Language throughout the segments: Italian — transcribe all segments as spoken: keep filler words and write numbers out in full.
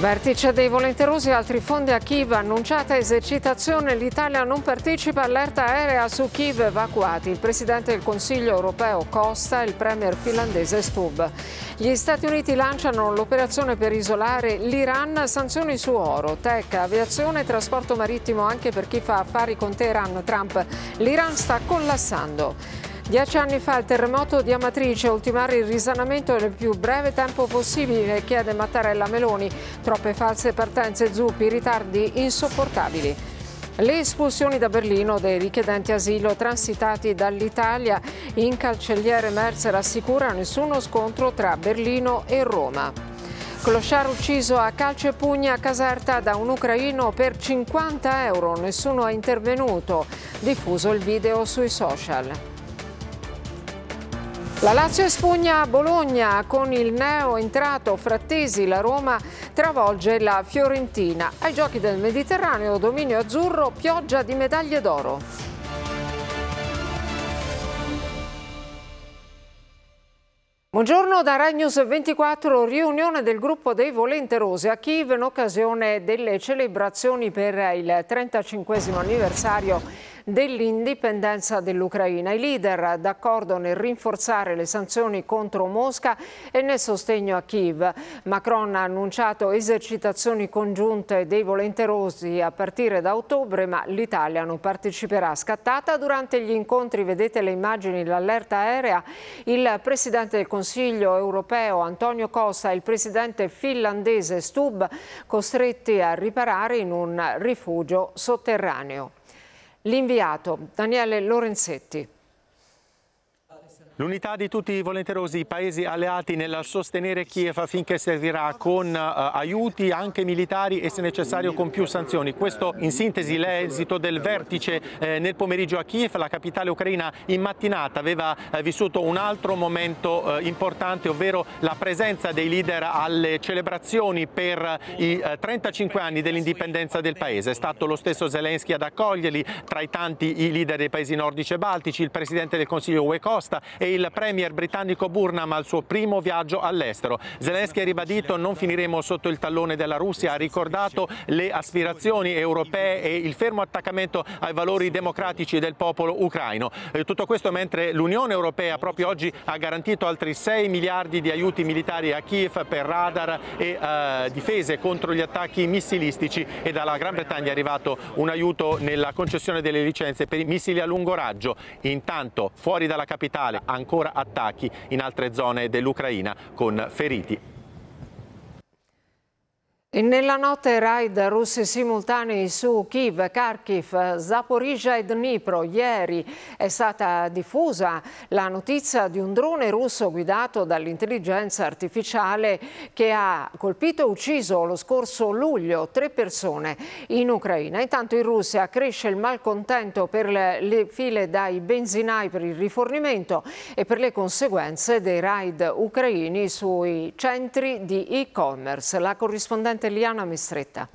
Vertice dei volenterosi, altri fondi a Kiev, annunciata esercitazione, l'Italia non partecipa, allerta aerea su Kiev, evacuati il Presidente del Consiglio europeo Costa e il Premier finlandese Stubb. Gli Stati Uniti lanciano l'operazione per isolare l'Iran, sanzioni su oro, tech, aviazione e trasporto marittimo anche per chi fa affari con Teheran. Trump, l'Iran sta collassando. Dieci anni fa il terremoto di Amatrice, ultimare il risanamento nel più breve tempo possibile, chiede Mattarella Meloni. Troppe false partenze, zuppi, ritardi insopportabili. Le espulsioni da Berlino dei richiedenti asilo transitati dall'Italia, in cancelliere Merz rassicura nessuno scontro tra Berlino e Roma. Clochard ucciso a calci e pugni a Caserta da un ucraino per cinquanta euro, nessuno è intervenuto. Diffuso il video sui social. La Lazio espugna Bologna con il neo entrato Frattesi, la Roma travolge la Fiorentina. Ai Giochi del Mediterraneo, dominio azzurro, pioggia di medaglie d'oro. Buongiorno da Rai News ventiquattro, riunione del gruppo dei volenterosi a Kiev in occasione delle celebrazioni per il trentacinquesimo anniversario dell'indipendenza dell'Ucraina. I leader d'accordo nel rinforzare le sanzioni contro Mosca e nel sostegno a Kiev. Macron ha annunciato esercitazioni congiunte dei volenterosi a partire da ottobre, ma l'Italia non parteciperà. Scattata durante gli incontri, vedete le immagini, l'allerta aerea, il Presidente del Consiglio europeo Antonio Costa e il Presidente finlandese Stubb costretti a riparare in un rifugio sotterraneo. L'inviato Daniele Lorenzetti. L'unità di tutti i volenterosi paesi alleati nel sostenere Kiev finché servirà, con uh, aiuti anche militari e se necessario con più sanzioni. Questo in sintesi l'esito del vertice eh, nel pomeriggio a Kiev. La capitale ucraina in mattinata aveva eh, vissuto un altro momento eh, importante, ovvero la presenza dei leader alle celebrazioni per i eh, trentacinque anni dell'indipendenza del paese. È stato lo stesso Zelensky ad accoglierli, tra i tanti i leader dei paesi nordici e baltici, il Presidente del Consiglio U E Costa e il Premier britannico Burnham al suo primo viaggio all'estero. Zelensky ha ribadito: non finiremo sotto il tallone della Russia, ha ricordato le aspirazioni europee e il fermo attaccamento ai valori democratici del popolo ucraino. Eh, tutto questo mentre l'Unione Europea proprio oggi ha garantito altri sei miliardi di aiuti militari a Kiev per radar e eh, difese contro gli attacchi missilistici, e dalla Gran Bretagna è arrivato un aiuto nella concessione delle licenze per i missili a lungo raggio. Intanto fuori dalla capitale ancora attacchi in altre zone dell'Ucraina con feriti. E nella notte raid russi simultanei su Kiev, Kharkiv, Zaporizhzhia e Dnipro. Ieri è stata diffusa la notizia di un drone russo guidato dall'intelligenza artificiale che ha colpito e ucciso lo scorso luglio tre persone in Ucraina. Intanto in Russia cresce il malcontento per le, le file dai benzinai per il rifornimento e per le conseguenze dei raid ucraini sui centri di e-commerce. La corrispondente Liana Mistretta.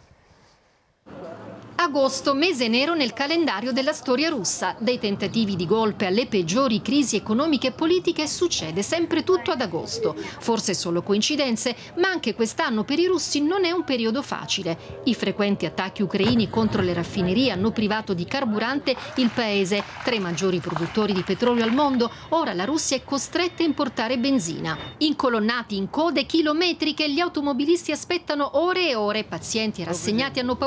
Agosto, mese nero nel calendario della storia russa. Dai tentativi di golpe alle peggiori crisi economiche e politiche succede sempre tutto ad agosto. Forse solo coincidenze, ma anche quest'anno per i russi non è un periodo facile. I frequenti attacchi ucraini contro le raffinerie hanno privato di carburante il paese, tra i maggiori produttori di petrolio al mondo. Ora la Russia è costretta a importare benzina. Incolonnati in code chilometriche, gli automobilisti aspettano ore e ore, pazienti e rassegnati hanno paura